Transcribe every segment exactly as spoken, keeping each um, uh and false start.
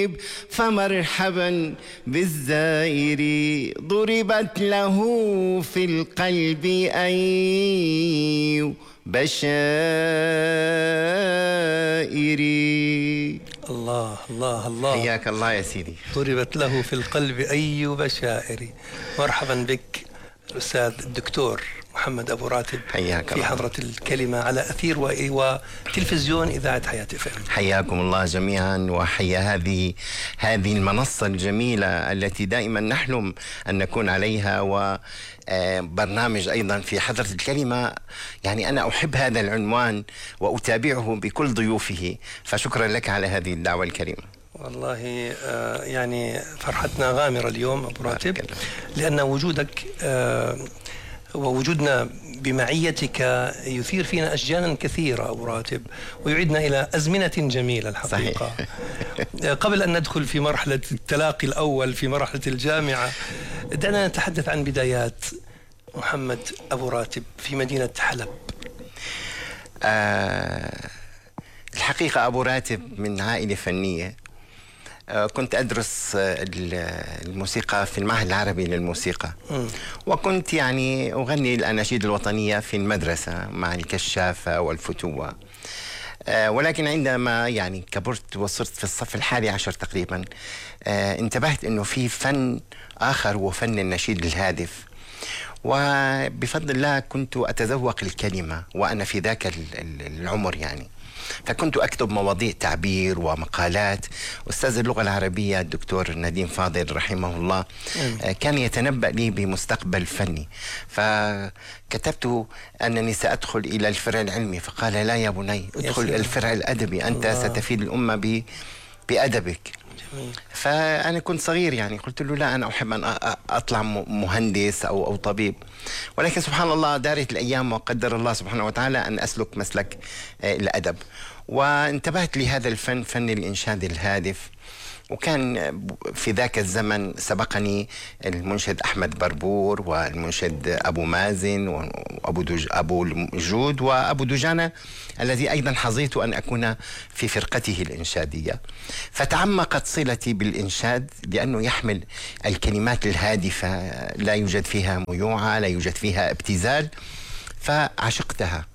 غريب، فمرحبا بالزائر ضربت له في القلب أي بشائر. الله الله الله، حياك الله يا سيدي. ضربت له في القلب أي بشائر. مرحبا بك الأستاذ الدكتور محمد أبو راتب، حياك في الله. حضرة الكلمة على أثير وتلفزيون إذاعة حياة اف ام. حياكم الله جميعا، وحيا هذه هذه المنصة الجميلة التي دائما نحلم أن نكون عليها، وبرنامج أيضا في حضرة الكلمة. يعني أنا أحب هذا العنوان وأتابعه بكل ضيوفه، فشكرا لك على هذه الدعوة الكريمة. والله آه يعني فرحتنا غامرة اليوم أبو راتب، لأن وجودك آه ووجودنا بمعيتك يثير فينا أشجانا كثيرة أبو راتب، ويعيدنا إلى أزمنة جميلة الحقيقة. صحيح. قبل أن ندخل في مرحلة التلاقي الأول في مرحلة الجامعة، دعنا نتحدث عن بدايات محمد أبو راتب في مدينة حلب. آه الحقيقة أبو راتب من عائلة فنية. كنت أدرس الموسيقى في المعهد العربي للموسيقى، م. وكنت يعني أغني الأناشيد الوطنية في المدرسة مع الكشافة والفتوة. ولكن عندما يعني كبرت وصرت في الصف الحادي عشر تقريبا، انتبهت أنه في فن آخر هو فن النشيد الهادف، وبفضل الله كنت أتذوق الكلمة وأنا في ذاك العمر يعني. فكنت أكتب مواضيع تعبير ومقالات. أستاذ اللغة العربية الدكتور نديم فاضل رحمه الله كان يتنبأ لي بمستقبل فني، فكتبت أنني سأدخل إلى الفرع العلمي، فقال لا يا بني، ادخل الفرع الأدبي، أنت الله. ستفيد الأمة بأدبك. فأنا كنت صغير يعني، قلت له لا، أنا أحب أن أطلع مهندس أو أو طبيب. ولكن سبحان الله دارت الأيام وقدر الله سبحانه وتعالى أن أسلك مسلك الأدب، وانتبهت لهذا الفن، فن الإنشاد الهادف. وكان في ذاك الزمن سبقني المنشد أحمد بربور والمنشد أبو مازن وأبو دج أبو جود وأبو دجانة، الذي أيضا حظيت أن أكون في فرقته الإنشادية. فتعمقت صلتي بالإنشاد لأنه يحمل الكلمات الهادفة، لا يوجد فيها ميوعة، لا يوجد فيها ابتذال، فعشقتها.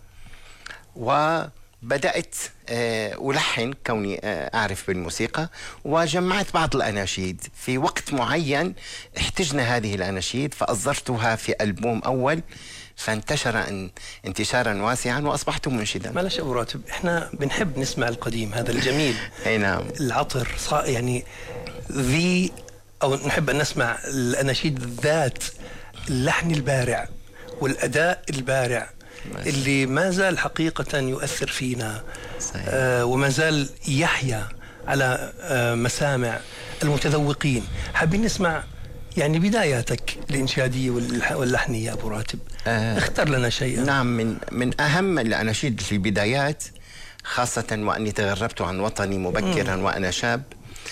و بدأت ألحن كوني أعرف بالموسيقى، وجمعت بعض الأناشيد في وقت معين. احتجنا هذه الأناشيد فأصدرتها في ألبوم أول، فانتشر انتشارا واسعا وأصبحت منشدا. معلش أبو راتب، احنا بنحب نسمع القديم هذا الجميل. أي نعم. العطر يعني ذي، أو نحب أن نسمع الأناشيد ذات اللحن البارع والأداء البارع اللي ما زال حقيقة يؤثر فينا. آه وما زال يحيا على آه مسامع المتذوقين. حابين نسمع يعني بداياتك الإنشادية واللحنية أبو راتب. آه اختر لنا شيئا. نعم، من من أهم الأناشيد في البدايات، خاصة وأني تغربت عن وطني مبكرا م. وأنا شاب،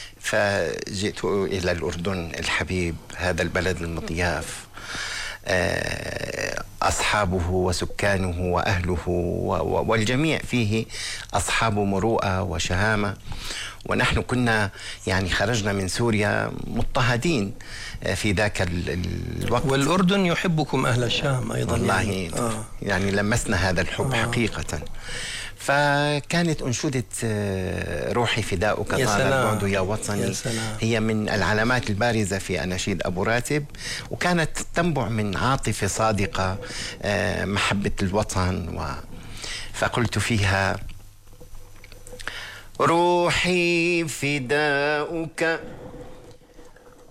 فجئت إلى الأردن الحبيب، هذا البلد المضياف، أصحابه وسكانه وأهله والجميع فيه أصحاب مروءة وشهامة. ونحن كنا يعني خرجنا من سوريا مضطهدين في ذاك الوقت. والأردن يحبكم أهل الشام أيضا. والله يعني, آه. يعني لمسنا هذا الحب آه. حقيقة. فكانت أنشودة روحي فداؤك طال البعد يا وطني يا هي من العلامات البارزة في أناشيد أبو راتب، وكانت تنبع من عاطفة صادقة، محبة الوطن. و... فقلت فيها: روحي فداؤك